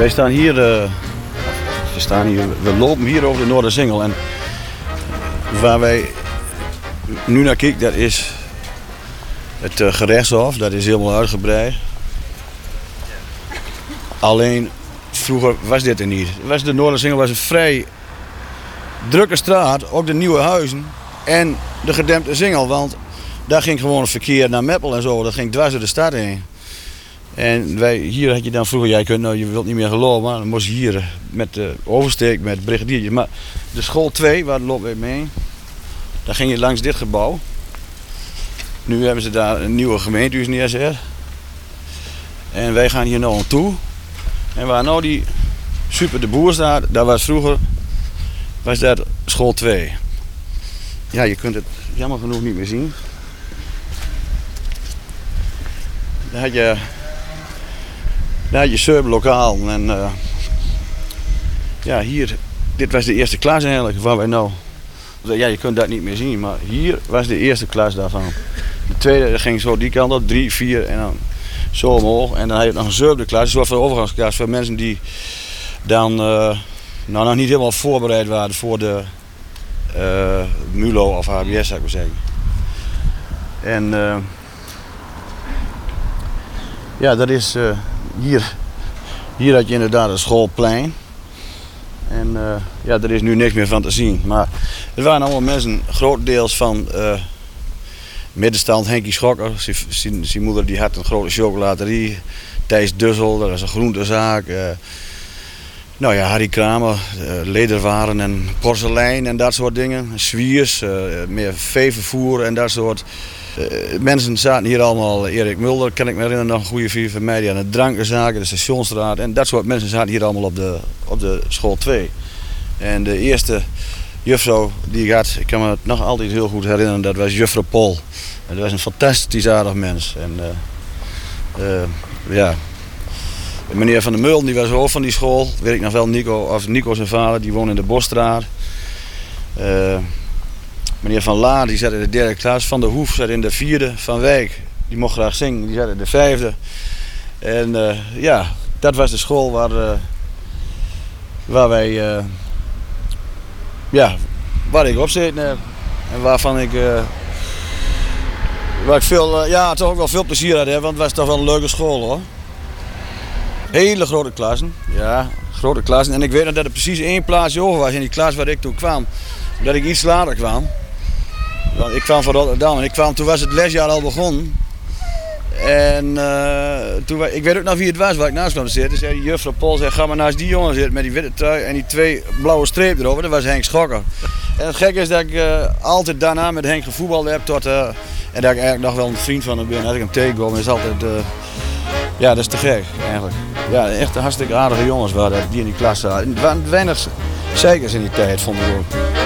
Wij staan hier, we lopen hier over de Noorderzingel en waar wij nu naar kijken, dat is het gerechtshof, dat is helemaal uitgebreid. Alleen vroeger was dit er niet. De Noorderzingel was een vrij drukke straat, ook de nieuwe huizen en de gedempte Zingel, want daar ging gewoon het verkeer naar Meppel en zo, dat ging dwars door de stad heen. En hier had je dan vroeger, je wilt niet meer geloven, maar dan moest je hier met de oversteek, met brigadiertjes. Maar de school 2, waar lopen we mee, daar ging je langs dit gebouw. Nu hebben ze daar een nieuwe gemeentehuis neerzet. En wij gaan hier nou naartoe. En waar nou die Super de Boer staat, daar was vroeger dat school 2. Ja, je kunt het jammer genoeg niet meer zien. Daar had je Surb-lokaal en ja, hier, dit was de eerste klas eigenlijk, waar wij nou, ja, je kunt dat niet meer zien, maar hier was de eerste klas daarvan. De tweede ging zo die kant op, 3, 4 en dan zo omhoog. En dan had je nog een zevende klas, een soort van overgangsklas voor mensen die dan nog niet helemaal voorbereid waren voor de MULO of HBS, zou ik maar zeggen. En ja, dat is hier had je inderdaad een schoolplein. En ja, er is nu niks meer van te zien. Maar er waren allemaal mensen, grotendeels van middenstand. Henkie Schokker, zijn moeder die had een grote chocolaterie. Thijs Dussel, dat was een groentezaak. Nou ja, Harry Kramer, lederwaren en porselein en dat soort dingen. Zwiers, meer veevervoer en dat soort. Mensen zaten hier allemaal, Erik Mulder, kan ik me herinneren, nog een goede vriend van mij, die aan de drankenzaken, de Stationsstraat en dat soort mensen zaten hier allemaal op de school 2. En de eerste juffrouw die ik had, ik kan me het nog altijd heel goed herinneren, dat was juffrouw Pol. En dat was een fantastisch aardig mens. En ja, meneer Van der Meulen, die was hoofd van die school, weet ik nog wel, Nico zijn vader, die woonde in de Bosstraat. Meneer Van Laar, die zat in de 3e klas. Van der Hoef zat in de 4e. Van Wijk, die mocht graag zingen, die zat in de 5e. En ja, dat was de school waar ik op zit. En waarvan ik, waar ik veel, ja, toch ook wel veel plezier had, hè, want het was toch wel een leuke school, hoor. Hele grote klassen, ja, grote klassen. En ik weet nog dat er precies 1 plaatsje over was in die klas waar ik toen kwam. Dat ik iets later kwam. Want ik kwam van Rotterdam en toen was het lesjaar al begonnen. En ik weet ook nog wie het was waar ik naast kwam te zitten. Zei juffrouw Pol, ga maar naast die jongen zitten met die witte trui en die 2 blauwe strepen erover. Dat was Henk Schokker. En het gekke is dat ik altijd daarna met Henk gevoetbald heb en dat ik eigenlijk nog wel een vriend van hem ben. Als ik hem tegenkom is altijd, ja, dat is te gek eigenlijk. Ja, echt hartstikke aardige jongens waren die in die klas zaten. Er waren weinig zeikers in die tijd, vond ik ook.